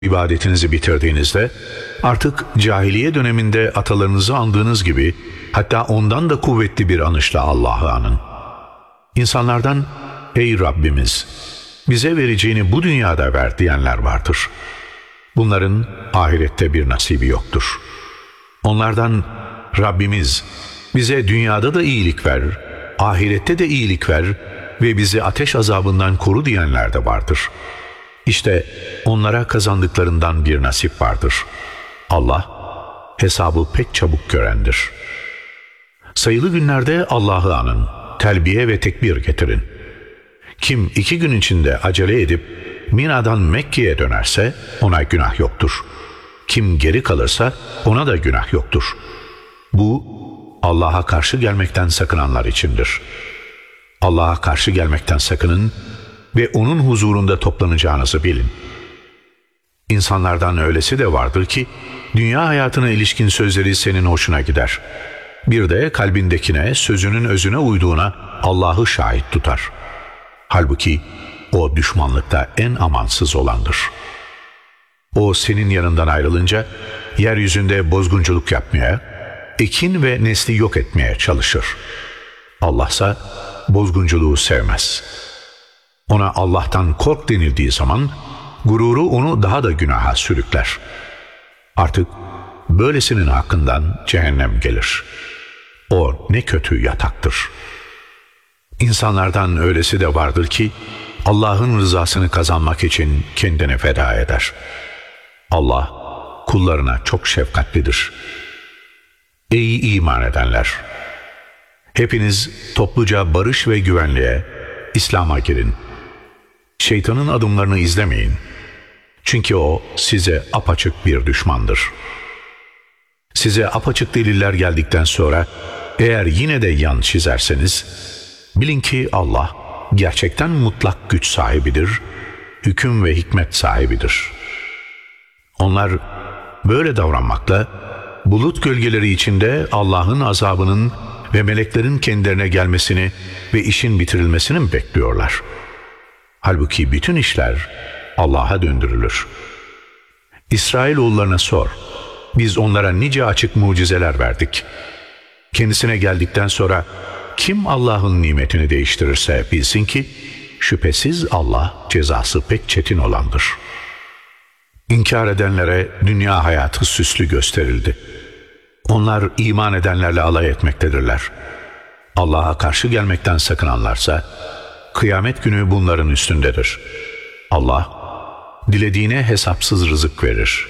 ibadetinizi bitirdiğinizde artık cahiliye döneminde atalarınızı andığınız gibi hatta ondan da kuvvetli bir anışla Allah'ı anın. İnsanlardan ey Rabbimiz bize vereceğini bu dünyada ver diyenler vardır. Bunların ahirette bir nasibi yoktur. Onlardan Rabbimiz bize dünyada da iyilik ver, ahirette de iyilik ver ve bizi ateş azabından koru diyenler de vardır. İşte onlara kazandıklarından bir nasip vardır. Allah hesabı pek çabuk görendir. Sayılı günlerde Allah'ı anın, telbiye ve tekbir getirin. Kim 2 gün içinde acele edip Mina'dan Mekke'ye dönerse ona günah yoktur. Kim geri kalırsa ona da günah yoktur. Bu Allah'a karşı gelmekten sakınanlar içindir. Allah'a karşı gelmekten sakının ve onun huzurunda toplanacağınızı bilin. İnsanlardan öylesi de vardır ki dünya hayatına ilişkin sözleri senin hoşuna gider. Bir de kalbindekine, sözünün özüne uyduğuna Allah'ı şahit tutar. Halbuki o düşmanlıkta en amansız olandır. O senin yanından ayrılınca yeryüzünde bozgunculuk yapmaya, ekin ve nesli yok etmeye çalışır. Allah'sa bozgunculuğu sevmez. Ona Allah'tan kork denildiği zaman gururu onu daha da günaha sürükler. Artık böylesinin hakkından cehennem gelir. O ne kötü yataktır. İnsanlardan öylesi de vardır ki Allah'ın rızasını kazanmak için kendini feda eder. Allah kullarına çok şefkatlidir. Ey iman edenler! Hepiniz topluca barış ve güvenliğe, İslam'a girin. Şeytanın adımlarını izlemeyin. Çünkü o size apaçık bir düşmandır. Size apaçık deliller geldikten sonra eğer yine de yan çizerseniz, bilin ki Allah gerçekten mutlak güç sahibidir, hüküm ve hikmet sahibidir. Onlar böyle davranmakla bulut gölgeleri içinde Allah'ın azabının ve meleklerin kendilerine gelmesini ve işin bitirilmesini mi bekliyorlar? Halbuki bütün işler Allah'a döndürülür. İsrailoğullarına sor, biz onlara nice açık mucizeler verdik. Kendisine geldikten sonra kim Allah'ın nimetini değiştirirse bilsin ki şüphesiz Allah cezası pek çetin olandır. İnkar edenlere dünya hayatı süslü gösterildi. Onlar iman edenlerle alay etmektedirler. Allah'a karşı gelmekten sakınanlarsa kıyamet günü bunların üstündedir. Allah dilediğine hesapsız rızık verir.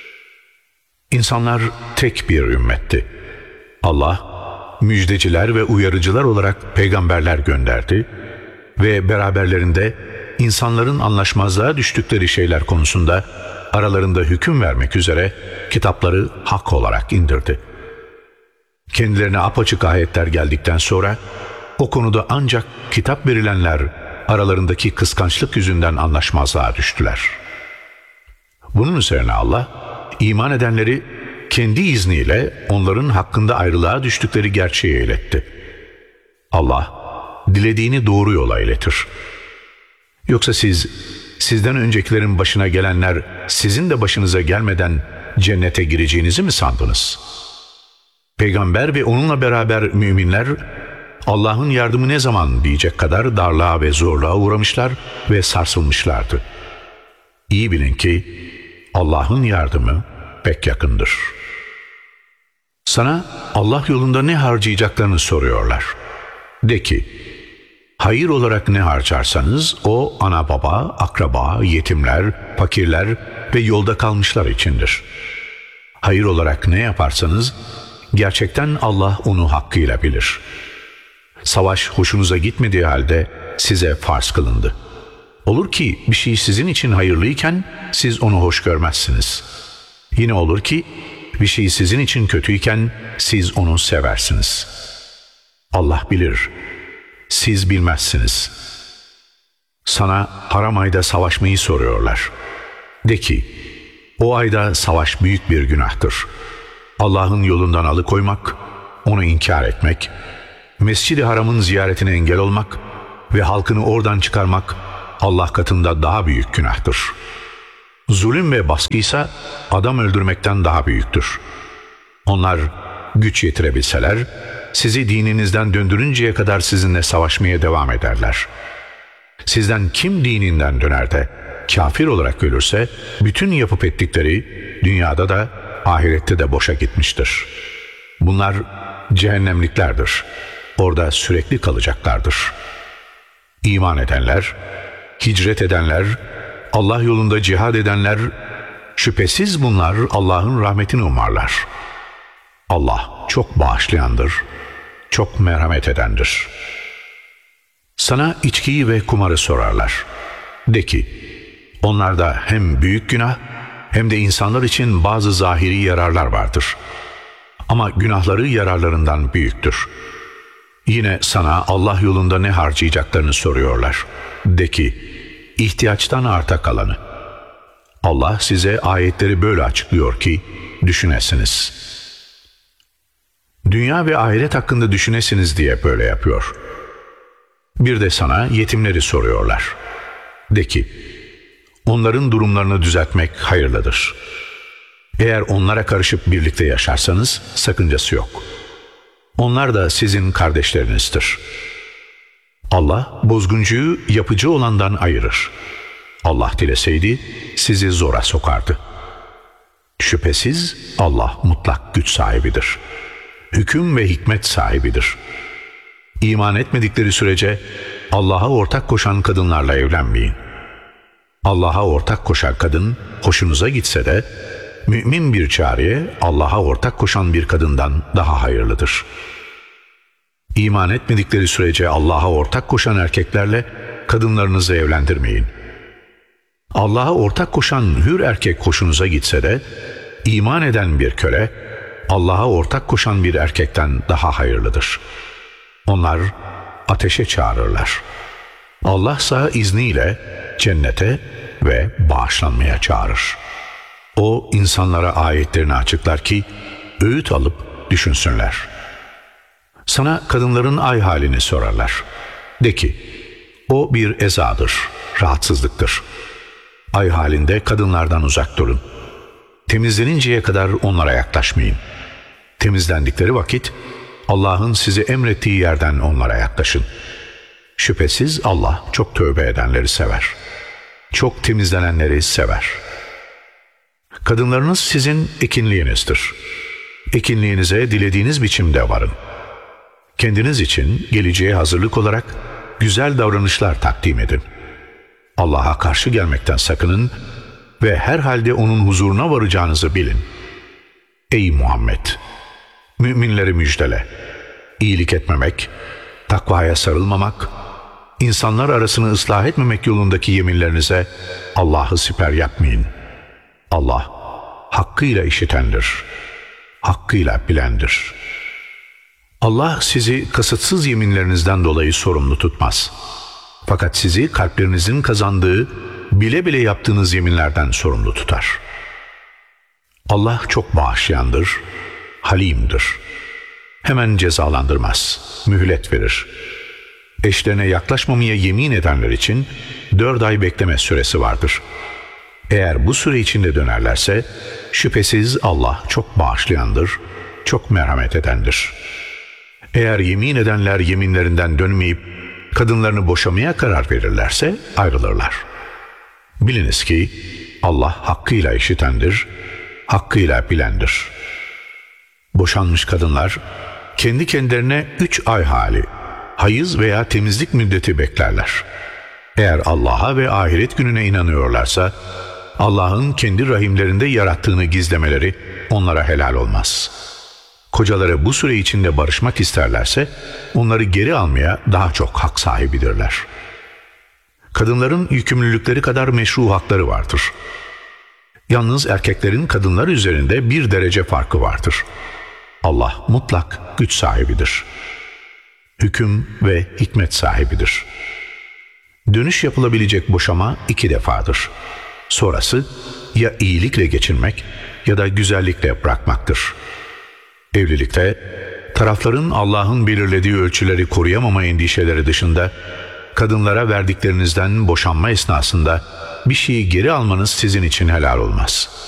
İnsanlar tek bir ümmetti. Allah müjdeciler ve uyarıcılar olarak peygamberler gönderdi ve beraberlerinde insanların anlaşmazlığa düştükleri şeyler konusunda aralarında hüküm vermek üzere kitapları hak olarak indirdi. Kendilerine apaçık ayetler geldikten sonra o konuda ancak kitap verilenler aralarındaki kıskançlık yüzünden anlaşmazlığa düştüler. Bunun üzerine Allah iman edenleri kendi izniyle onların hakkında ayrılığa düştükleri gerçeği iletti. Allah dilediğini doğru yola iletir. Yoksa sizden öncekilerin başına gelenler sizin de başınıza gelmeden cennete gireceğinizi mi sandınız? Peygamber ve onunla beraber müminler Allah'ın yardımı ne zaman diyecek kadar darlığa ve zorluğa uğramışlar ve sarsılmışlardı. İyi bilin ki Allah'ın yardımı pek yakındır. Sana Allah yolunda ne harcayacaklarını soruyorlar. De ki, hayır olarak ne harcarsanız o ana baba, akraba, yetimler, fakirler ve yolda kalmışlar içindir. Hayır olarak ne yaparsanız gerçekten Allah onu hakkıyla bilir. Savaş hoşunuza gitmediği halde size farz kılındı. Olur ki bir şey sizin için hayırlıyken siz onu hoş görmezsiniz. Yine olur ki bir şey sizin için kötüyken siz onu seversiniz. Allah bilir, siz bilmezsiniz. Sana haram ayda savaşmayı soruyorlar. De ki, o ayda savaş büyük bir günahtır. Allah'ın yolundan alıkoymak, onu inkar etmek, Mescid-i Haram'ın ziyaretine engel olmak ve halkını oradan çıkarmak Allah katında daha büyük günahtır. Zulüm ve baskıysa adam öldürmekten daha büyüktür. Onlar güç yetirebilseler, sizi dininizden döndürünceye kadar sizinle savaşmaya devam ederler. Sizden kim dininden döner de kafir olarak ölürse, bütün yapıp ettikleri dünyada da ahirette de boşa gitmiştir. Bunlar cehennemliklerdir. Orada sürekli kalacaklardır. İman edenler, hicret edenler, Allah yolunda cihad edenler, şüphesiz bunlar Allah'ın rahmetini umarlar. Allah çok bağışlayandır, çok merhamet edendir. Sana içkiyi ve kumarı sorarlar. De ki, onlarda hem büyük günah hem de insanlar için bazı zahiri yararlar vardır. Ama günahları yararlarından büyüktür. Yine sana Allah yolunda ne harcayacaklarını soruyorlar. De ki, ihtiyaçtan arta kalanı. Allah size ayetleri böyle açıklıyor ki düşünesiniz. Dünya ve ahiret hakkında düşünesiniz diye böyle yapıyor. Bir de sana yetimleri soruyorlar. De ki, onların durumlarını düzeltmek hayırlıdır. Eğer onlara karışıp birlikte yaşarsanız sakıncası yok. Onlar da sizin kardeşlerinizdir. Allah bozguncuyu yapıcı olandan ayırır. Allah dileseydi sizi zora sokardı. Şüphesiz Allah mutlak güç sahibidir. Hüküm ve hikmet sahibidir. İman etmedikleri sürece Allah'a ortak koşan kadınlarla evlenmeyin. Allah'a ortak koşan kadın hoşunuza gitse de mümin bir cariye Allah'a ortak koşan bir kadından daha hayırlıdır. İman etmedikleri sürece Allah'a ortak koşan erkeklerle kadınlarınızı evlendirmeyin. Allah'a ortak koşan hür erkek hoşunuza gitse de iman eden bir köle Allah'a ortak koşan bir erkekten daha hayırlıdır. Onlar ateşe çağırırlar. Allah ise izniyle cennete ve bağışlanmaya çağırır. O insanlara ayetlerini açıklar ki öğüt alıp düşünsünler. Sana kadınların ay halini sorarlar. De ki, o bir ezadır, rahatsızlıktır. Ay halinde kadınlardan uzak durun. Temizleninceye kadar onlara yaklaşmayın. Temizlendikleri vakit Allah'ın size emrettiği yerden onlara yaklaşın. Şüphesiz Allah çok tövbe edenleri sever. Çok temizlenenleri sever. Kadınlarınız sizin ekinliğinizdir. Ekinliğinize dilediğiniz biçimde varın. Kendiniz için geleceğe hazırlık olarak güzel davranışlar takdim edin. Allah'a karşı gelmekten sakının ve herhalde onun huzuruna varacağınızı bilin. Ey Muhammed! Müminleri müjdele. İyilik etmemek, takvaya sarılmamak, insanlar arasını ıslah etmemek yolundaki yeminlerinize Allah'ı siper yapmayın. Allah hakkıyla işitendir, hakkıyla bilendir. Allah sizi kasıtsız yeminlerinizden dolayı sorumlu tutmaz. Fakat sizi kalplerinizin kazandığı, bile bile yaptığınız yeminlerden sorumlu tutar. Allah çok bağışlayandır, halimdir. Hemen cezalandırmaz, mühlet verir. Eşlerine yaklaşmamaya yemin edenler için 4 ay bekleme süresi vardır. Eğer bu süre içinde dönerlerse, şüphesiz Allah çok bağışlayandır, çok merhamet edendir. Eğer yemin edenler yeminlerinden dönmeyip, kadınlarını boşamaya karar verirlerse ayrılırlar. Biliniz ki Allah hakkıyla işitendir, hakkıyla bilendir. Boşanmış kadınlar kendi kendilerine 3 ay hali, hayız veya temizlik müddeti beklerler. Eğer Allah'a ve ahiret gününe inanıyorlarsa, Allah'ın kendi rahimlerinde yarattığını gizlemeleri onlara helal olmaz. Kocaları bu süre içinde barışmak isterlerse, onları geri almaya daha çok hak sahibidirler. Kadınların yükümlülükleri kadar meşru hakları vardır. Yalnız erkeklerin kadınlar üzerinde 1 derece farkı vardır. Allah mutlak güç sahibidir. Hüküm ve hikmet sahibidir. Dönüş yapılabilecek boşama 2 defadır. Sonrası ya iyilikle geçinmek ya da güzellikle bırakmaktır. Evlilikte tarafların Allah'ın belirlediği ölçüleri koruyamama endişeleri dışında kadınlara verdiklerinizden boşanma esnasında bir şeyi geri almanız sizin için helal olmaz.